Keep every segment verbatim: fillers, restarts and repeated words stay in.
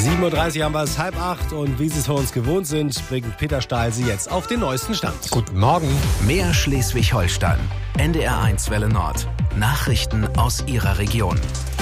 sieben Uhr dreißig haben wir es, halb acht, und wie Sie es von uns gewohnt sind, bringt Peter Stahl Sie jetzt auf den neuesten Stand. Guten Morgen. Mehr Schleswig-Holstein. N D R eins Welle Nord. Nachrichten aus Ihrer Region.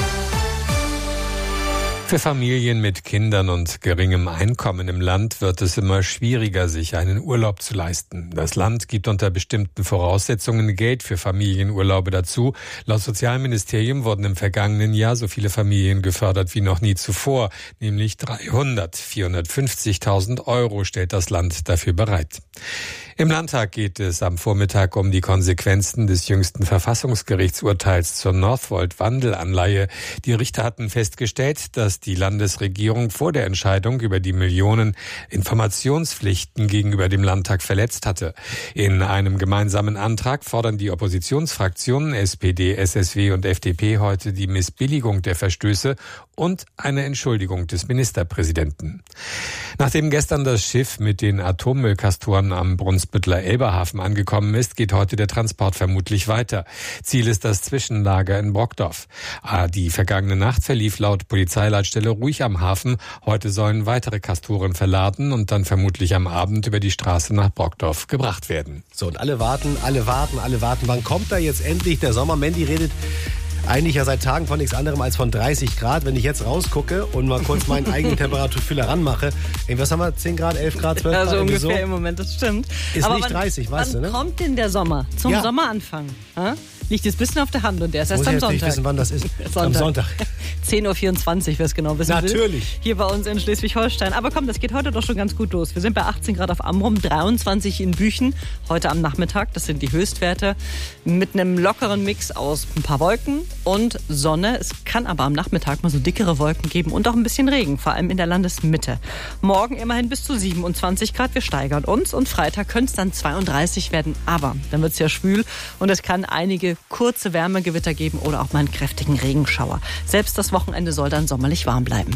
Für Familien mit Kindern und geringem Einkommen im Land wird es immer schwieriger, sich einen Urlaub zu leisten. Das Land gibt unter bestimmten Voraussetzungen Geld für Familienurlaube dazu. Laut Sozialministerium wurden im vergangenen Jahr so viele Familien gefördert wie noch nie zuvor, nämlich dreihundert. vierhundertfünfzigtausend Euro stellt das Land dafür bereit. Im Landtag geht es am Vormittag um die Konsequenzen des jüngsten Verfassungsgerichtsurteils zur Northvolt-Wandelanleihe. Die Richter hatten festgestellt, dass die Landesregierung vor der Entscheidung über die Millionen Informationspflichten gegenüber dem Landtag verletzt hatte. In einem gemeinsamen Antrag fordern die Oppositionsfraktionen S P D, S S W und F D P heute die Missbilligung der Verstöße und eine Entschuldigung des Ministerpräsidenten. Nachdem gestern das Schiff mit den Atommüllkastoren am Brunsbütteler Elberhafen angekommen ist, geht heute der Transport vermutlich weiter. Ziel ist das Zwischenlager in Brockdorf. Die vergangene Nacht verlief laut Polizeileitstelle ruhig am Hafen. Heute sollen weitere Kastoren verladen und dann vermutlich am Abend über die Straße nach Brockdorf gebracht werden. So, und alle warten, alle warten, alle warten. Wann kommt da jetzt endlich der Sommer? Mandy redet eigentlich ja seit Tagen von nichts anderem als von dreißig Grad. Wenn ich jetzt rausgucke und mal kurz meinen eigenen Temperaturfühler ranmache, was haben wir, zehn Grad, elf Grad, zwölf Grad? Also ungefähr so? Im Moment, das stimmt. Ist Aber nicht wann, dreißig, weißt wann du, ne? Wann kommt denn der Sommer? Zum Ja. Sommeranfang? Ha? Liegt jetzt ein bisschen auf der Hand und der ist erst Muss am ich jetzt Sonntag. nicht wissen, wann das ist. Sonntag. Am Sonntag. zehn Uhr vierundzwanzig, wer es genau wissen will. Natürlich. Hier bei uns in Schleswig-Holstein. Aber komm, das geht heute doch schon ganz gut los. Wir sind bei achtzehn Grad auf Amrum, dreiundzwanzig in Büchen. Heute am Nachmittag, das sind die Höchstwerte. Mit einem lockeren Mix aus ein paar Wolken und Sonne. Es kann aber am Nachmittag mal so dickere Wolken geben und auch ein bisschen Regen, vor allem in der Landesmitte. Morgen immerhin bis zu siebenundzwanzig Grad. Wir steigern uns. Und Freitag könnte es dann zweiunddreißig werden. Aber dann wird es ja schwül und es kann einige kurze Wärmegewitter geben oder auch mal einen kräftigen Regenschauer. Selbst das Wochenende soll dann sommerlich warm bleiben.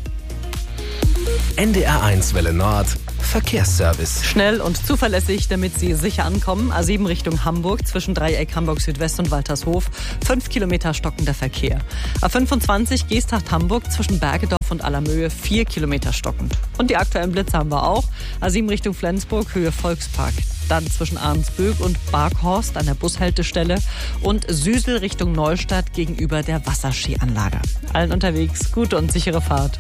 N D R eins Welle Nord. Verkehrsservice. Schnell und zuverlässig, damit Sie sicher ankommen. A sieben Richtung Hamburg, zwischen Dreieck Hamburg Südwest und Waltershof. Fünf Kilometer stockender Verkehr. A fünfundzwanzig Geesthacht Hamburg, zwischen Bergedorf und Allermöhe. Vier Kilometer stockend. Und die aktuellen Blitze haben wir auch. A sieben Richtung Flensburg, Höhe Volkspark. Dann zwischen Ahrensböck und Barkhorst an der Bushaltestelle. Und Süsel Richtung Neustadt gegenüber der Wasserskianlage. Allen unterwegs gute und sichere Fahrt.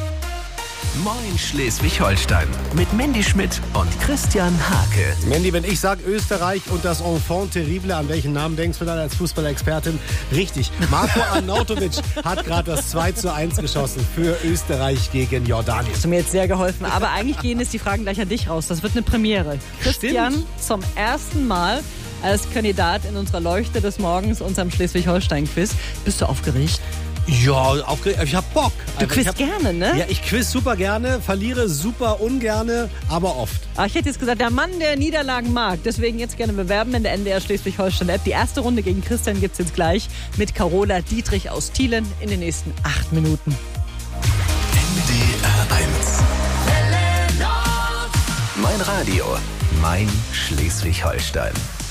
Moin Schleswig-Holstein. Mit Mandy Schmidt und Christian Hake. Mandy, wenn ich sage Österreich und das Enfant terrible, an welchen Namen denkst du dann als Fußballexpertin? Richtig, Marko Arnautovic hat gerade das zwei zu eins geschossen für Österreich gegen Jordanien. Hast du mir jetzt sehr geholfen. Aber eigentlich gehen jetzt die Fragen gleich an dich raus. Das wird eine Premiere. Christian, Stimmt. zum ersten Mal als Kandidat in unserer Leuchte des Morgens, unserem Schleswig-Holstein-Quiz. Bist du aufgeregt? Ja, aufgeregt. Ich hab Bock. Du Also quiz ich hab, gerne, ne? Ja, ich quiz super gerne, verliere super ungerne, aber oft. Aber ich hätte jetzt gesagt, der Mann, der Niederlagen mag. Deswegen jetzt gerne bewerben in der N D R Schleswig-Holstein-App. Die erste Runde gegen Christian gibt's jetzt gleich mit Carola Dietrich aus Thielen in den nächsten acht Minuten. N D R eins. Mein Radio. Mein Schleswig-Holstein.